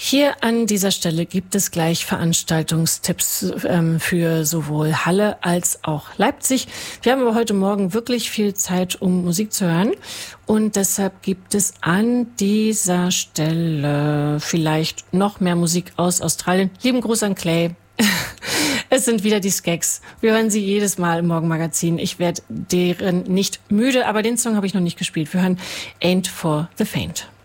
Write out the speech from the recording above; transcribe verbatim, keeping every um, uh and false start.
Hier an dieser Stelle gibt es gleich Veranstaltungstipps ähm, für sowohl Halle als auch Leipzig. Wir haben aber heute Morgen wirklich viel Zeit, um Musik zu hören. Und deshalb gibt es an dieser Stelle vielleicht noch mehr Musik aus Australien. Lieben Gruß an Clay. Es sind wieder die Skeks. Wir hören sie jedes Mal im Morgenmagazin. Ich werde deren nicht müde, aber den Song habe ich noch nicht gespielt. Wir hören Ain't for the Faint.